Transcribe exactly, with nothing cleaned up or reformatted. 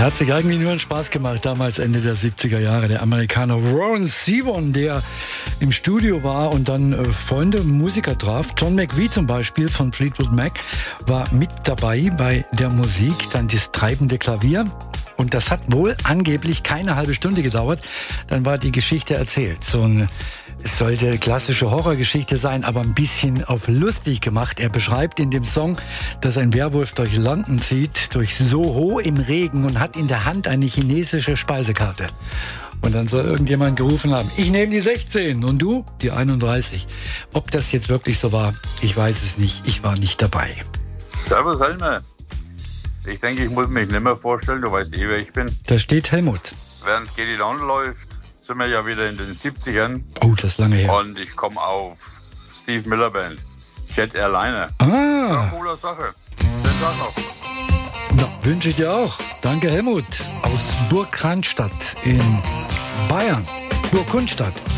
Er hat sich eigentlich nur einen Spaß gemacht, damals Ende der siebziger Jahre. Der Amerikaner Warren Zevon, der im Studio war und dann äh, Freunde, Musiker traf. John McVie zum Beispiel von Fleetwood Mac war mit dabei bei der Musik. Dann das treibende Klavier. Und das hat wohl angeblich keine halbe Stunde gedauert. Dann war die Geschichte erzählt. So ein, es sollte eine klassische Horrorgeschichte sein, aber ein bisschen auf lustig gemacht. Er beschreibt in dem Song, dass ein Werwolf durch London zieht, durch Soho im Regen und hat in der Hand eine chinesische Speisekarte. Und dann soll irgendjemand gerufen haben, ich nehme die sechzehn und du die einunddreißig. Ob das jetzt wirklich so war, ich weiß es nicht. Ich war nicht dabei. Servus Helmer. Ich denke, ich muss mich nicht mehr vorstellen, du weißt eh, wer ich bin. Da steht Helmut. Während Get It On läuft, sind wir ja wieder in den siebzigern. Oh, das ist lange her. Und ich komme auf Steve Miller Band, Jet Airliner. Ah. Ja, coole Sache. Schönen Tag noch. Na, wünsche ich dir auch. Danke, Helmut. Aus Burg Cranstatt in Bayern. Burg Kunstadt.